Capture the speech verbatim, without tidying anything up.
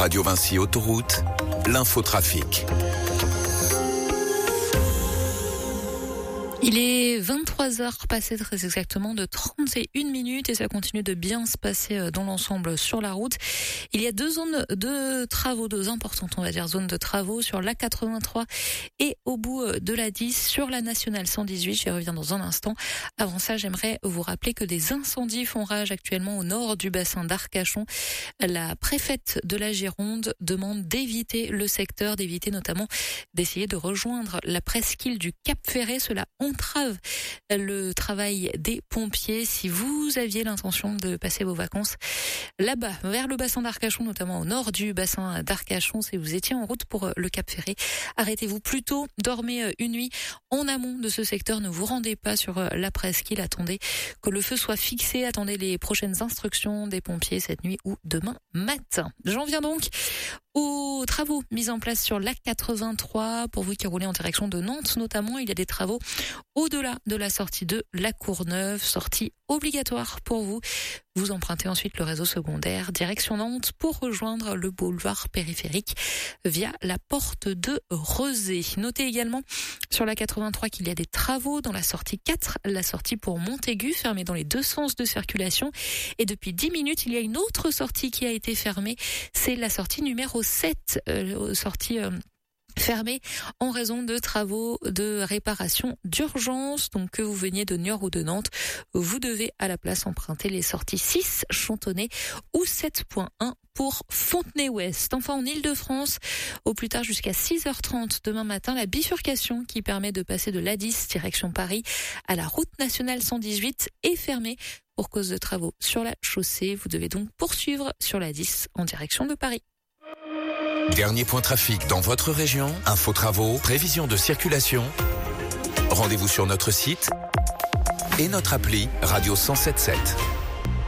Radio Vinci Autoroute, l'infotrafic. Il est vingt-trois heures passées très exactement de trente et une minutes et ça continue de bien se passer dans l'ensemble sur la route. Il y a deux zones de travaux, deux importantes on va dire, zones de travaux sur l'A quatre-vingt-trois et au bout de l'A dix sur la nationale cent dix-huit. J'y reviens dans un instant. Avant ça, j'aimerais vous rappeler que des incendies font rage actuellement au nord du bassin d'Arcachon. La préfète de la Gironde demande d'éviter le secteur, d'éviter notamment d'essayer de rejoindre la presqu'île du Cap Ferret. Cela entrave le travail des pompiers. Si vous aviez l'intention de passer vos vacances là-bas, vers le bassin d'Arcachon, notamment au nord du bassin d'Arcachon, si vous étiez en route pour le Cap Ferret, arrêtez-vous plutôt, dormez une nuit en amont de ce secteur, ne vous rendez pas sur la presqu'île, attendez que le feu soit fixé, attendez les prochaines instructions des pompiers cette nuit ou demain matin. J'en viens donc aux travaux mis en place sur l'A quatre-vingt-trois. Pour vous qui roulez en direction de Nantes notamment, il y a des travaux au-delà de la sortie de La Courneuve, sortie obligatoire pour vous. Vous empruntez ensuite le réseau secondaire direction Nantes pour rejoindre le boulevard périphérique via la porte de Rezé. Notez également sur l'A quatre-vingt-trois qu'il y a des travaux dans la sortie quatre, la sortie pour Montaigu, fermée dans les deux sens de circulation. Et depuis dix minutes, il y a une autre sortie qui a été fermée. C'est la sortie numéro sept, euh, sortie... Euh, fermé en raison de travaux de réparation d'urgence. Donc que vous veniez de Niort ou de Nantes, vous devez à la place emprunter les sorties six, Chantonnay ou sept point un pour Fontenay-Ouest. Enfin en Ile-de-France, au plus tard jusqu'à six heures trente demain matin, la bifurcation qui permet de passer de l'A dix direction Paris à la route nationale cent dix-huit est fermée pour cause de travaux sur la chaussée. Vous devez donc poursuivre sur l'A dix en direction de Paris. Dernier point trafic dans votre région, info travaux, prévision de circulation. Rendez-vous sur notre site et notre appli Radio cent soixante-sept.